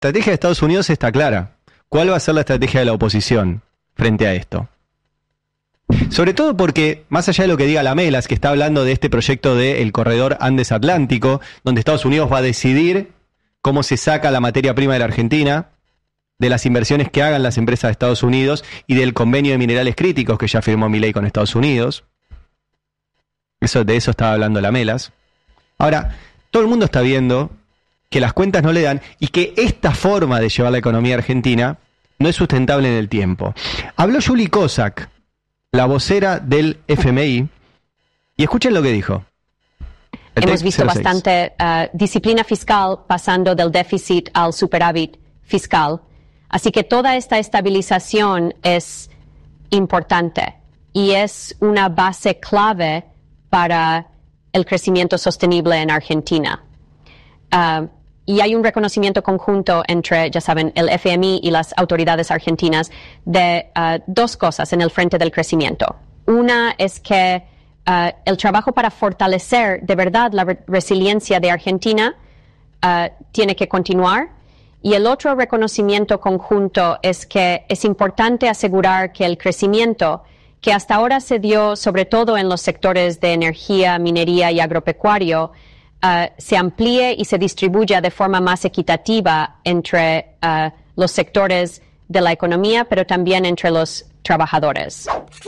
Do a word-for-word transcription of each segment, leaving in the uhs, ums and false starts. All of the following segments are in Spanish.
estrategia de Estados Unidos está clara. ¿Cuál va a ser la estrategia de la oposición frente a esto? Sobre todo porque, más allá de lo que diga Lamelas, que está hablando de este proyecto del corredor Andes-Atlántico, donde Estados Unidos va a decidir cómo se saca la materia prima de la Argentina, de las inversiones que hagan las empresas de Estados Unidos y del convenio de minerales críticos que ya firmó Milei con Estados Unidos. Eso, de eso estaba hablando Lamelas. Ahora, todo el mundo está viendo que las cuentas no le dan y que esta forma de llevar la economía argentina no es sustentable en el tiempo. Habló Juli Kozak, la vocera del F M I, y escuchen lo que dijo. El Hemos visto cero seis. Bastante uh, disciplina fiscal pasando del déficit al superávit fiscal, así que toda esta estabilización es importante y es una base clave para el crecimiento sostenible en Argentina. Uh, y hay un reconocimiento conjunto entre, ya saben, el F M I y las autoridades argentinas de uh, dos cosas en el frente del crecimiento. Una es que uh, el trabajo para fortalecer de verdad la re- resiliencia de Argentina uh, tiene que continuar. Y el otro reconocimiento conjunto es que es importante asegurar que el crecimiento que hasta ahora se dio sobre todo en los sectores de energía, minería y agropecuario, uh, se amplíe y se distribuya de forma más equitativa entre uh, los sectores de la economía, pero también entre los trabajadores.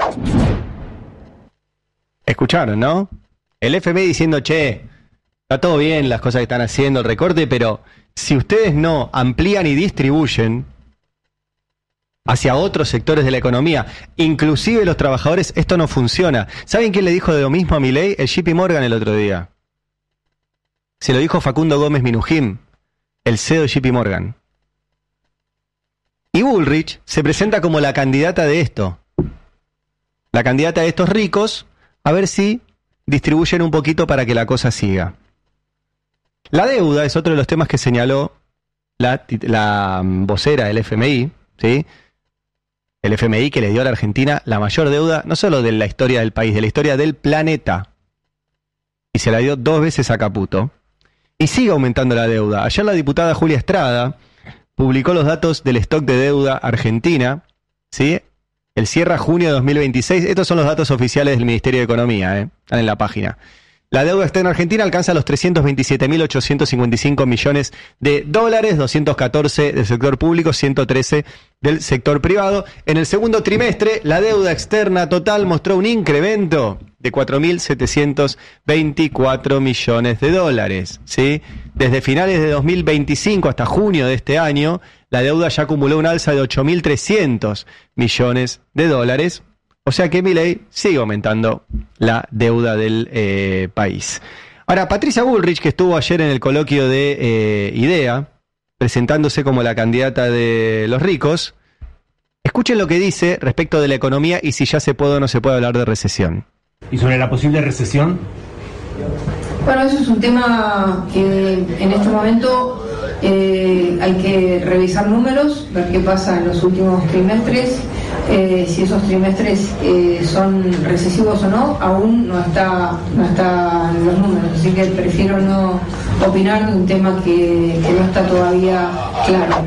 Escucharon, ¿no? El F M I diciendo, che, está todo bien las cosas que están haciendo, el recorte, pero si ustedes no amplían y distribuyen hacia otros sectores de la economía, inclusive los trabajadores, esto no funciona. ¿Saben quién le dijo de lo mismo a Milei? El J P Morgan el otro día. Se lo dijo Facundo Gómez Minujín, el C E O de J P Morgan. Y Bullrich se presenta como la candidata de esto. La candidata de estos ricos, a ver si distribuyen un poquito para que la cosa siga. La deuda es otro de los temas que señaló la, la vocera del F M I, ¿sí? El F M I que le dio a la Argentina la mayor deuda, no solo de la historia del país, de la historia del planeta. Y se la dio dos veces a Caputo. Y sigue aumentando la deuda. Ayer la diputada Julia Estrada publicó los datos del stock de deuda argentina, ¿sí? El cierre a junio de dos mil veintiséis. Estos son los datos oficiales del Ministerio de Economía, ¿eh? Están en la página. La deuda externa argentina alcanza los trescientos veintisiete mil ochocientos cincuenta y cinco millones de dólares, doscientos catorce del sector público, ciento trece del sector privado. En el segundo trimestre, la deuda externa total mostró un incremento de cuatro mil setecientos veinticuatro millones de dólares, ¿sí? Desde finales de dos mil veinticinco hasta junio de este año, la deuda ya acumuló un alza de ocho mil trescientos millones de dólares. O sea que Milei sigue aumentando la deuda del eh, país. Ahora, Patricia Bullrich, que estuvo ayer en el coloquio de eh, IDEA, presentándose como la candidata de los ricos, escuchen lo que dice respecto de la economía y si ya se puede o no se puede hablar de recesión. ¿Y sobre la posible recesión? Bueno, eso es un tema que en este momento eh, hay que revisar números, ver qué pasa en los últimos trimestres. Eh, si esos trimestres eh, son recesivos o no, aún no está no está en los números, así que prefiero no opinar de un tema que, que no está todavía claro.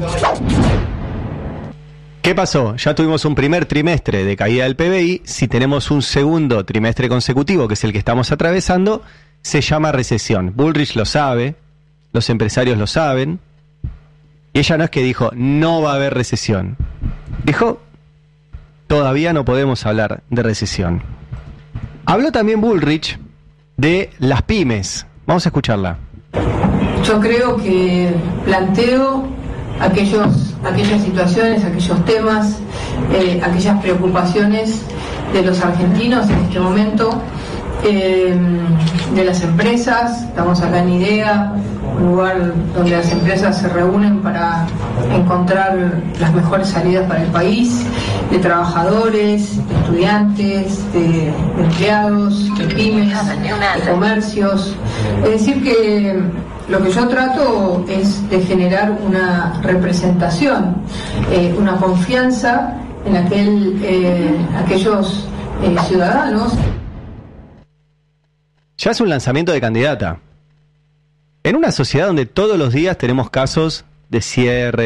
¿Qué pasó? Ya tuvimos un primer trimestre de caída del P B I. Si tenemos un segundo trimestre consecutivo, que es el que estamos atravesando, se llama recesión. Bullrich lo sabe, los empresarios lo saben, y ella no es que dijo no va a haber recesión, dijo todavía no podemos hablar de recesión. Habló también Bullrich de las pymes. Vamos a escucharla. Yo creo que planteo aquellos, aquellas situaciones, aquellos temas, eh, aquellas preocupaciones de los argentinos en este momento, eh, de las empresas. Estamos acá en IDEA, un lugar donde las empresas se reúnen para encontrar las mejores salidas para el país, de trabajadores, de estudiantes, de, de empleados, de pymes, de comercios. Es decir que lo que yo trato es de generar una representación, eh, una confianza en aquel, eh, aquellos eh, ciudadanos. Ya es un lanzamiento de candidata. En una sociedad donde todos los días tenemos casos de cierre,